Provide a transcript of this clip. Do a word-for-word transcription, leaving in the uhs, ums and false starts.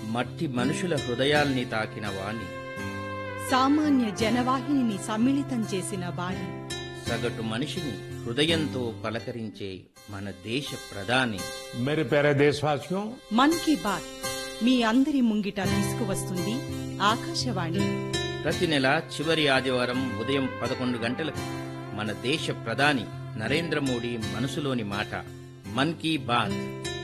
మట్టి మనుషుల హృదయాల్ని తాకిన వాణి, సామాన్య జనవాహిని సమ్మిళితం చేసిన వాణి, సగటు మనిషిని హృదయంతో పలకరించే మన దేశ ప్రధాని. मेरे प्यारे देशवासियों, మన్ కీ బాత్ మీ అందరి ముంగిట తీసుకువస్తుంది ఆకాశవాణి. ప్రతి నెల చివరి ఆదివారం ఉదయం పదకొండు గంటలకు మన దేశ ప్రధాని నరేంద్ర మోడీ మనసులోని మాట మన్ కీ బాత్